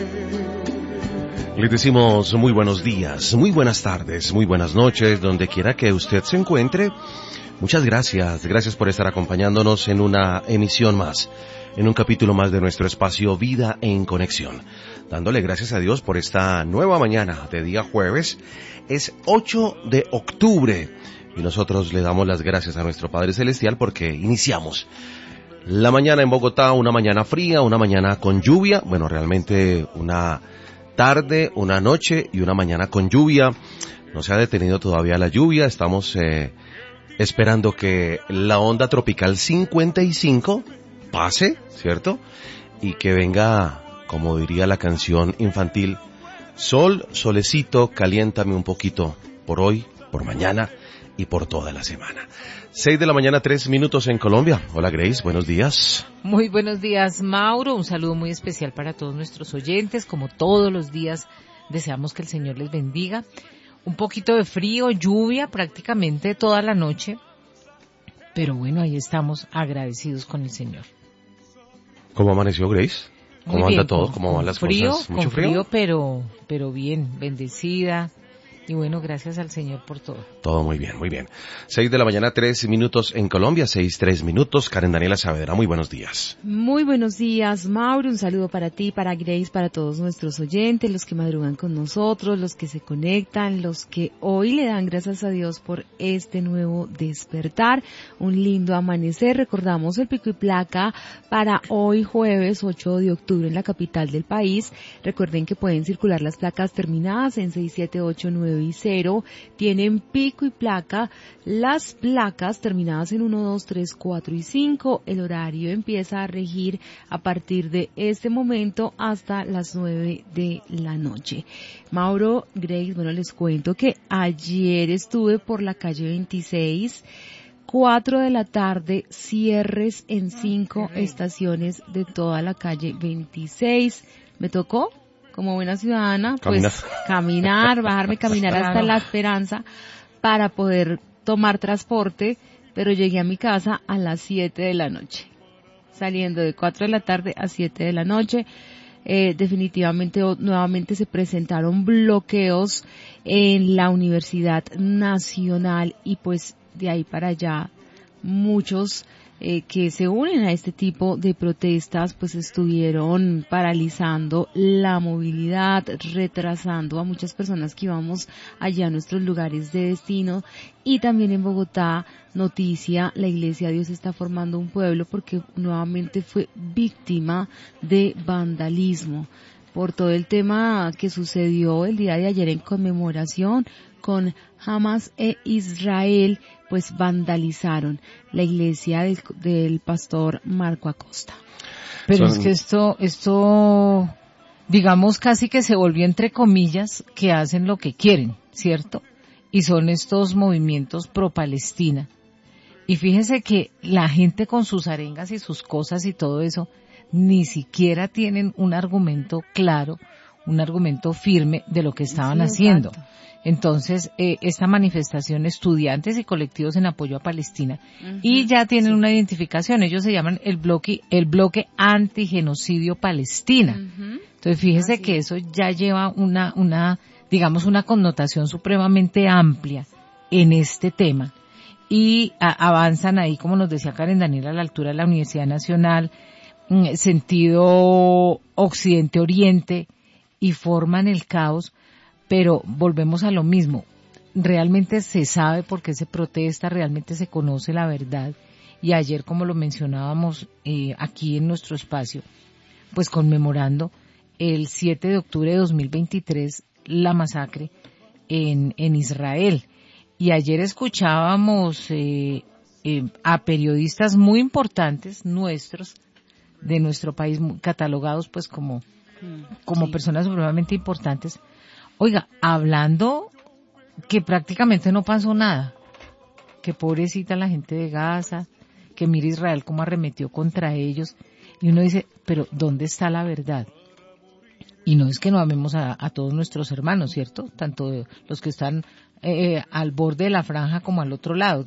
Les decimos muy buenos días, muy buenas tardes, muy buenas noches, donde quiera que usted se encuentre. Muchas gracias, gracias por estar acompañándonos en una emisión más, en un capítulo más de nuestro espacio Vida en Conexión. Dándole gracias a Dios por esta nueva mañana de día jueves. Es 8 de octubre y nosotros le damos las gracias a nuestro Padre Celestial porque iniciamos la mañana en Bogotá, una mañana fría, una mañana con lluvia, bueno, realmente una tarde, una noche y una mañana con lluvia. No se ha detenido todavía la lluvia, estamos esperando que la onda tropical 55 pase, ¿cierto? Y que venga, como diría la canción infantil, sol, solecito, caliéntame un poquito por hoy, por mañana y por toda la semana. 6 de la mañana, 3 minutos en Colombia. Hola Grace, buenos días. Muy buenos días, Mauro. Un saludo muy especial para todos nuestros oyentes. Como todos los días, deseamos que el Señor les bendiga. Un poquito de frío, lluvia prácticamente toda la noche. Pero bueno, ahí estamos agradecidos con el Señor. ¿Cómo amaneció Grace? ¿Cómo anda todo? ¿Cómo van las cosas? ¿Mucho frío? Pero bien, bendecida. Y bueno, gracias al Señor por todo. Todo muy bien, muy bien. 6 de la mañana, 3 minutos en Colombia, 6:03 minutos. Karen Daniela Saavedra, muy buenos días. Muy buenos días, Mauro. Un saludo para ti, para Grace, para todos nuestros oyentes, los que madrugan con nosotros, los que se conectan, los que hoy le dan gracias a Dios por este nuevo despertar. Un lindo amanecer. Recordamos el pico y placa para hoy jueves 8 de octubre en la capital del país. Recuerden que pueden circular las placas terminadas en 6, 7, 8, 9 y 0, tienen pico y placa, las placas terminadas en 1, 2, 3, 4 y 5, el horario empieza a regir a partir de este momento hasta las 9 de la noche. Mauro, Grace, bueno, les cuento que ayer estuve por la calle 26, 4 de la tarde, cierres en 5 estaciones de toda la calle 26, me tocó como buena ciudadana, pues caminar, bajarme, caminar hasta La Esperanza para poder tomar transporte, pero llegué a mi casa a las 7 de la noche, saliendo de 4 de la tarde a 7 de la noche. Definitivamente nuevamente se presentaron bloqueos en la Universidad Nacional y pues de ahí para allá muchos que se unen a este tipo de protestas, pues estuvieron paralizando la movilidad, retrasando a muchas personas que íbamos allá a nuestros lugares de destino. Y también en Bogotá, noticia, la Iglesia Dios está formando un pueblo porque nuevamente fue víctima de vandalismo por todo el tema que sucedió el día de ayer en conmemoración con Hamas e Israel, pues vandalizaron la iglesia del pastor Marco Acosta. Pero es que esto, digamos, casi que se volvió entre comillas que hacen lo que quieren, ¿cierto? Y son estos movimientos pro-Palestina. Y fíjese que la gente con sus arengas y sus cosas y todo eso, ni siquiera tienen un argumento claro, un argumento firme de lo que estaban haciendo. Exacto. Entonces, esta manifestación, estudiantes y colectivos en apoyo a Palestina, y ya tienen una identificación, ellos se llaman el bloque antigenocidio Palestina. Entonces, fíjese que eso ya lleva digamos, una connotación supremamente amplia en este tema. Y avanzan ahí, como nos decía Karen Daniela, a la altura de la Universidad Nacional, sentido occidente-oriente, y forman el caos. Pero volvemos a lo mismo, realmente se sabe por qué se protesta, realmente se conoce la verdad. Y ayer, como lo mencionábamos aquí en nuestro espacio, pues conmemorando el 7 de octubre de 2023, la masacre en Israel. Y ayer escuchábamos a periodistas muy importantes nuestros, de nuestro país, catalogados pues como personas supremamente importantes, oiga, hablando que prácticamente no pasó nada, que pobrecita la gente de Gaza, que mira Israel cómo arremetió contra ellos, y uno dice, pero ¿dónde está la verdad? Y no es que no amemos a todos nuestros hermanos, ¿cierto? Tanto los que están al borde de la franja como al otro lado,